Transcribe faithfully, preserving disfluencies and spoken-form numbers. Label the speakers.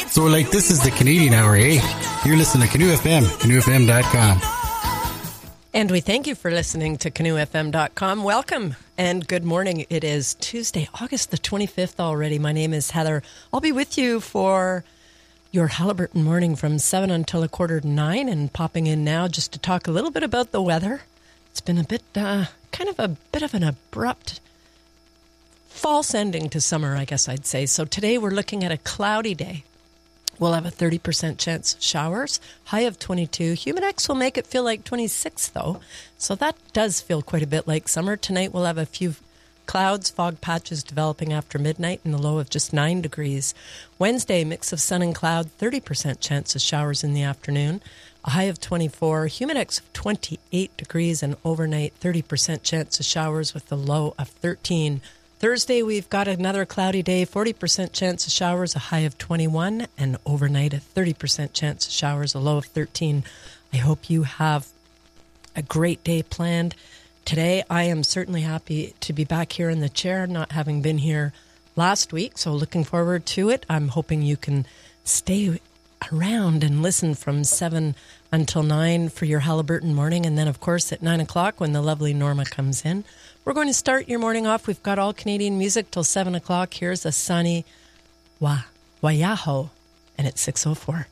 Speaker 1: So, like, this is the Canadian Hour, eh? You're listening to Canoe F M, canoe f m dot com.
Speaker 2: And we thank you for listening to canoe f m dot com. Welcome and good morning. It is Tuesday, August the twenty-fifth already. My name is Heather. I'll be with you for your Halliburton morning from seven until a quarter to nine, and popping in now just to talk a little bit about the weather. It's been a bit, uh, kind of a bit of an abrupt false ending to summer, I guess I'd say. So today we're looking at a cloudy day. We'll have a thirty percent chance of showers, high of twenty-two. Humidex will make it feel like twenty-six, though. So that does feel quite a bit like summer. Tonight we'll have a few clouds, fog patches developing after midnight, and a low of just nine degrees. Wednesday, mix of sun and cloud, thirty percent chance of showers in the afternoon, a high of twenty-four. Humidex of twenty-eight degrees, and overnight, thirty percent chance of showers with a low of thirteen. Thursday, we've got another cloudy day, forty percent chance of showers, a high of twenty-one, and overnight a thirty percent chance of showers, a low of thirteen. I hope you have a great day planned. Today, I am certainly happy to be back here in the chair, not having been here last week, so looking forward to it. I'm hoping you can stay around and listen from seven until nine for your Halliburton morning, and then, of course, at nine o'clock when the lovely Norma comes in. We're going to start your morning off. We've got all Canadian music till seven o'clock. Here's a sunny Wa Wayaho, and it's six oh four.